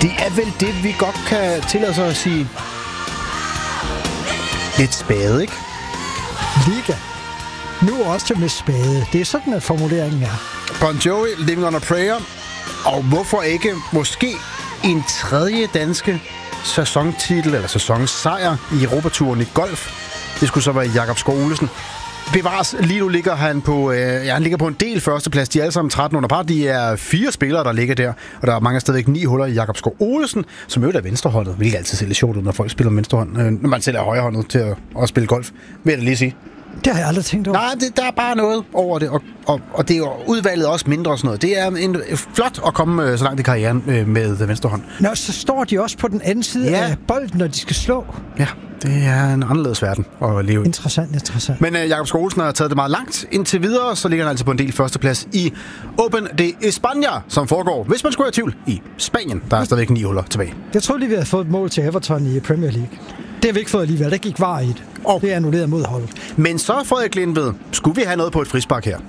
Det er vel det, vi godt kan tillade os at sige. Lidt spade, ikke? Liga. Nu også med spade. Det er sådan, at formuleringen er. Bon Jovi, Living on a Prayer. Og hvorfor ikke måske en tredje danske sæsontitel eller sæsonsejr i Europaturen i golf. Det skulle så være Jakob Skov Olesen. Bevares, lige nu ligger han på, han ligger på en del førsteplads. De er alle sammen 13 under par. De er 4 spillere, der ligger der. Og der er mange stadigvæk 9 huller i Jakob Skov Olesen, som jo er venstrehåndet. Hvilket altid ser lidt sjovt ud, når folk spiller venstrehånd. Når man selv er højrehåndet til at spille golf. Vil jeg da lige sige. Det har jeg aldrig tænkt over. Nej, der er bare noget over det. Og det er jo udvalget også mindre og sådan noget. Det er flot at komme så langt i karrieren med venstre hånd. Nå, så står de også på den anden side af bolden, når de skal slå. Ja, det er en anderledes verden at leve i. Interessant. Men Jakob Skov Olesen har taget det meget langt indtil videre, så ligger han altså på en del førsteplads i Open de España, som foregår, hvis man skulle have tvivl, i Spanien. Der er stadigvæk 9 huller tilbage. Jeg troede lige, vi havde fået et mål til Everton i Premier League. Det har vi ikke fået alligevel. Der gik var i det. Det er annulleret mod holdet. Men så, Frederik Lindved, skulle vi have noget på et frispark her?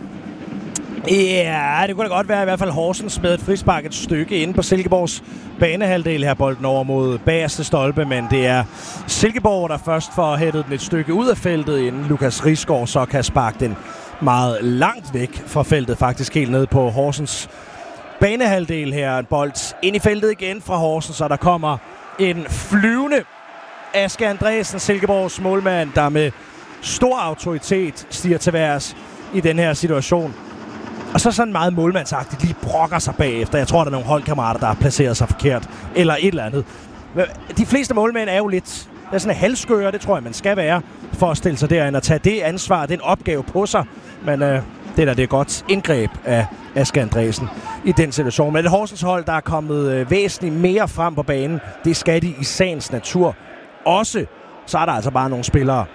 Ja, det kunne da godt være i hvert fald Horsens med et frispark et stykke inde på Silkeborgs banehalvdel her, bolden over mod bagerste stolpe, men det er Silkeborg, der først får hættet den et stykke ud af feltet, inden Lukas Risgaard så kan sparke den meget langt væk fra feltet, faktisk helt ned på Horsens banehalvdel her. En bold ind i feltet igen fra Horsens, så der kommer en flyvende Aske Andresen, Silkeborgs målmand, der med stor autoritet stiger til værs i den her situation. Og så sådan meget målmandsagtigt lige brokker sig bagefter. Jeg tror, der er nogle holdkammerater, der har placeret sig forkert. Eller et eller andet. De fleste målmænd er jo lidt sådan halvskøre, det tror jeg, man skal være, for at stille sig derind og tage det ansvar, den opgave på sig. Men det er godt indgreb af Aske Andresen i den situation. Men det Horsens hold, der er kommet væsentligt mere frem på banen, det skal de i sagens natur også. Så er der altså bare nogle spillere,